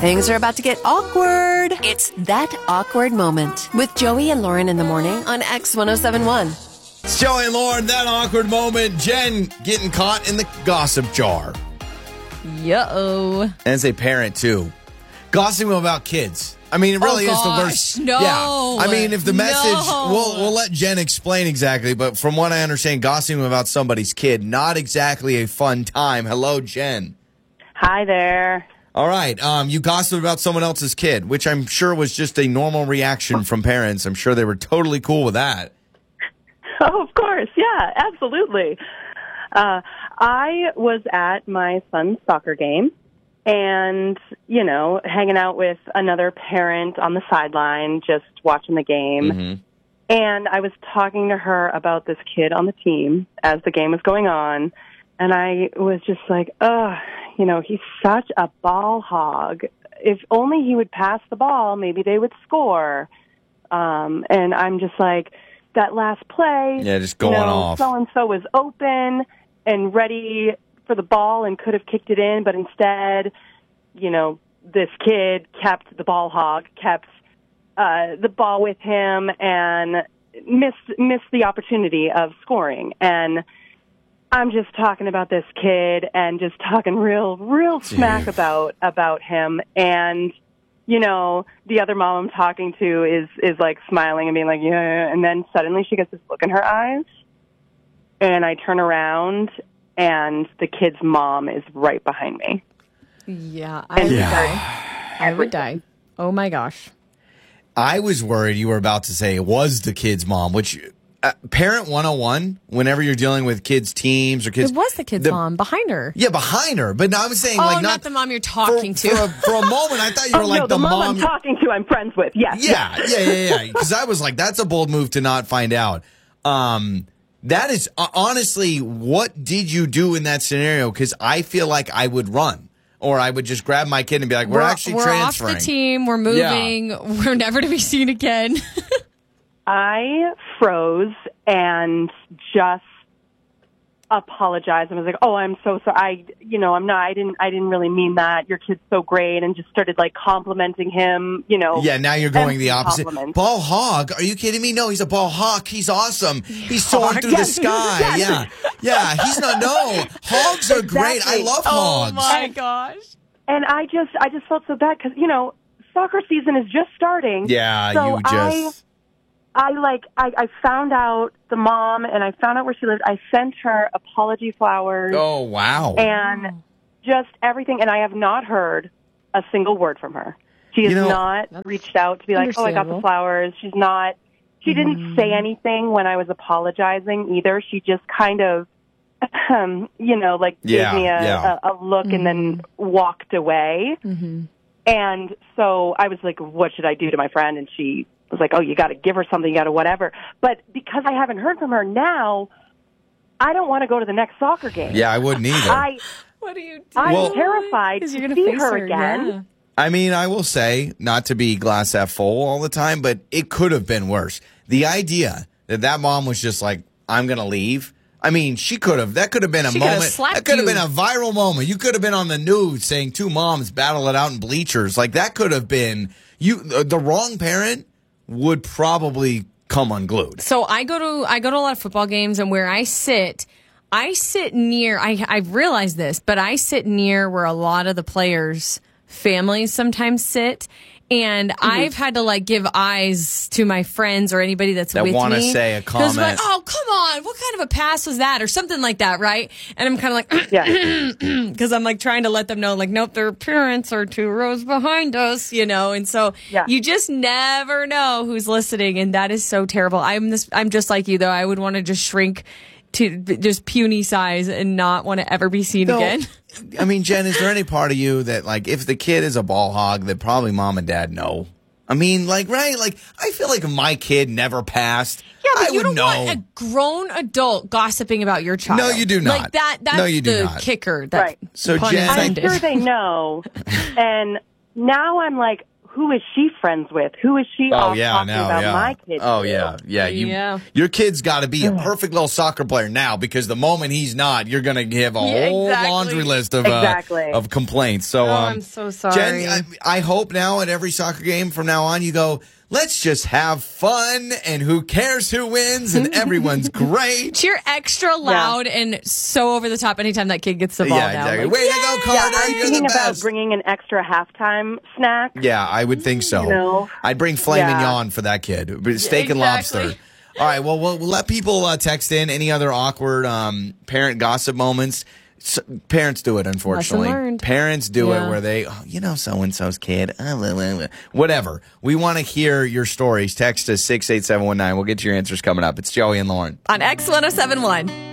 Things are about to get awkward. It's That Awkward Moment with Joey and Lauren in the morning on X1071. It's Joey and Lauren, That Awkward Moment. Jen getting caught in the gossip jar. Yo. As a parent, too. Gossiping about kids. I mean, it really is the worst. No. Yeah. I mean, if the message, we'll let Jen explain exactly, but from what I understand, gossiping about somebody's kid, not exactly a fun time. Hello, Jen. Hi there. All right. You gossiped about someone else's kid, which I'm sure was just a normal reaction from parents. I'm sure they were totally cool with that. Oh, of course. Yeah, absolutely. I was at my son's soccer game and, you know, hanging out with another parent on the sideline, just watching the game. Mm-hmm. And I was talking to her about this kid on the team as the game was going on. And I was just like, you know, he's such a ball hog. If only he would pass the ball, maybe they would score. And I'm just like, that last play, yeah, just going off. So-and-so was open and ready for the ball and could have kicked it in, but instead, you know, this kid kept the ball hog, kept the ball with him and missed the opportunity of scoring. And I'm just talking about this kid and just talking real smack about him. And, you know, the other mom I'm talking to is like smiling and being like, yeah. And then suddenly she gets this look in her eyes. And I turn around and the kid's mom is right behind me. Yeah, I would die. Oh my gosh. I was worried you were about to say it was the kid's mom, which parent 101, whenever you're dealing with kids' teams or kids. It was the kid's mom behind her. Yeah, behind her. But I was saying, not the mom you're talking to. For a moment, I thought you were like the mom mom I'm talking to, I'm friends with. Yes. Yeah. Because I was like, that's a bold move to not find out. That is, honestly, what did you do in that scenario? Because I feel like I would run. Or I would just grab my kid and be like, we're actually transferring. We're off the team. We're moving. Yeah. We're never to be seen again. I froze and just apologized and was like, "Oh, I'm so sorry. I didn't really mean that. Your kid's so great," and just started like complimenting him. You know. Yeah. Now you're going the opposite. Ball hog? Are you kidding me? No, he's a ball hawk. He's awesome. He's soaring through the sky. Yes. Yeah. He's not. No, hogs are great. I love hogs. Oh my gosh. And I just felt so bad because soccer season is just starting. Yeah. So you just. I found out the mom and I found out where she lived. I sent her apology flowers. Oh, wow. And just everything. And I have not heard a single word from her. She has not reached out to be like, oh, I got the flowers. She didn't say anything when I was apologizing either. She just kind of, gave me a look and then walked away. Mm-hmm. And so I was like, what should I do to my friend? And she was like, oh, you got to give her something, you got to whatever. But because I haven't heard from her now, I don't want to go to the next soccer game. Yeah, I wouldn't either. What do you do? I'm terrified to see her again. Yeah. I mean, I will say, not to be glass half full all the time, but it could have been worse. The idea that mom was just like, I'm going to leave. I mean, that could have been a moment. That could have been a viral moment. You could have been on the news saying two moms battle it out in bleachers. Like, that could have been, the wrong parent would probably come unglued. So I go to a lot of football games, and where I sit near, I've realized this, but I sit near where a lot of the players' families sometimes sit. And I've had to give eyes to my friends or anybody that with me. That want to say a comment. Like, oh, come on. What kind of a pass was that? Or something like that, right? And I'm kind of like, because I'm trying to let them know, nope, their parents are 2 rows behind us, And so you just never know who's listening. And that is so terrible. I'm just like you, though. I would want to just shrink to just puny size and not want to ever be seen again. I mean, Jen, is there any part of you that, if the kid is a ball hog, that probably mom and dad know? I mean, right? I feel like if my kid never passed, yeah, but I you would don't know. Want a grown adult gossiping about your child. No, you do not. That's no, you do the not. kicker. Right. So, Jen, I'm sure they know. And now I'm like, who is she friends with? Who is she talking about my kids? Oh, yeah. Your kid's got to be a perfect little soccer player now, because the moment he's not, you're going to have a whole laundry list of complaints. So, I'm so sorry. Jen, I hope now at every soccer game from now on you go, let's just have fun, and who cares who wins, and everyone's great. Cheer extra loud and so over the top anytime that kid gets the ball down. Exactly. Way to go, Carter. I'm thinking about bringing an extra halftime snack. Yeah, I would think so. You know? I'd bring filet mignon for that kid. Steak and lobster. All right, well, we'll let people text in any other awkward parent gossip moments. Parents do it, unfortunately. Parents do it where they, so-and-so's kid, whatever. We want to hear your stories. Text us 68719. We'll get to your answers coming up. It's Joey and Lauren on X1071.